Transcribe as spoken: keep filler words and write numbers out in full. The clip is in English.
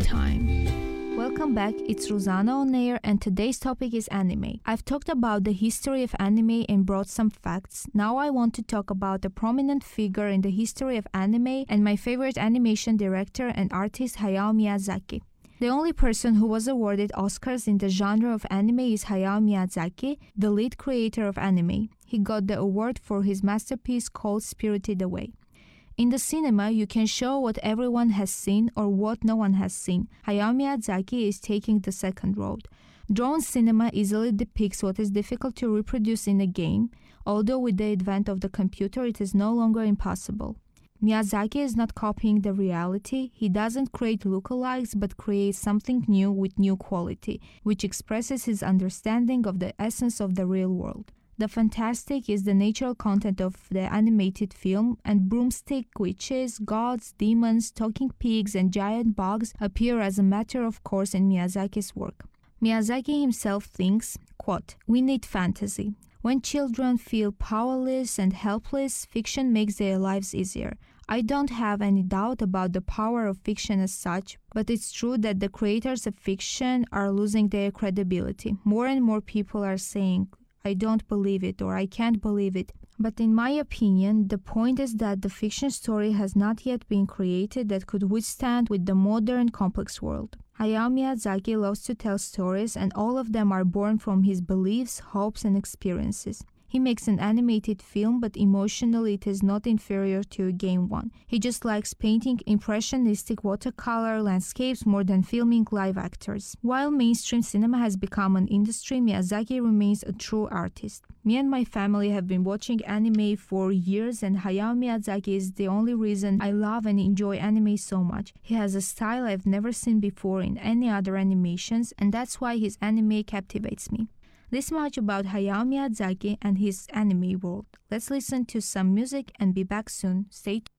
time. Welcome back, it's Ruzana on air and today's topic is anime. I've talked about the history of anime and brought some facts. Now I want to talk about a prominent figure in the history of anime and my favorite animation director and artist Hayao Miyazaki. The only person who was awarded Oscars in the genre of anime is Hayao Miyazaki, the lead creator of anime. He got the award for his masterpiece called Spirited Away. In the cinema, you can show what everyone has seen or what no one has seen. Hayao Miyazaki is taking the second road. Drone cinema easily depicts what is difficult to reproduce in a game, although with the advent of the computer it is no longer impossible. Miyazaki is not copying the reality, he doesn't create lookalikes but creates something new with new quality, which expresses his understanding of the essence of the real world. The fantastic is the natural content of the animated film, and broomstick witches, gods, demons, talking pigs, and giant bugs appear as a matter of course in Miyazaki's work. Miyazaki himself thinks, quote, "We need fantasy. When children feel powerless and helpless, fiction makes their lives easier. I don't have any doubt about the power of fiction as such, but it's true that the creators of fiction are losing their credibility. More and more people are saying, I don't believe it or I can't believe it. But in my opinion, the point is that the fiction story has not yet been created that could withstand with the modern complex world. Hayao Miyazaki loves to tell stories and all of them are born from his beliefs, hopes and experiences. He makes an animated film, but emotionally it is not inferior to a game one. He just likes painting impressionistic watercolor landscapes more than filming live actors. While mainstream cinema has become an industry, Miyazaki remains a true artist. Me and my family have been watching anime for years and Hayao Miyazaki is the only reason I love and enjoy anime so much. He has a style I've never seen before in any other animations and that's why his anime captivates me. This much about Hayao Miyazaki and his anime world. Let's listen to some music and be back soon. Stay tuned.